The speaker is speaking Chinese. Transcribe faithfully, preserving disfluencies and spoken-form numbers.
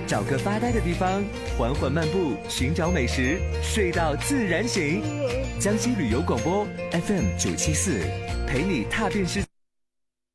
找个发呆的地方，缓缓漫步，寻找美食，睡到自然醒。江西旅游广播 F M 九七四，陪你踏遍世界。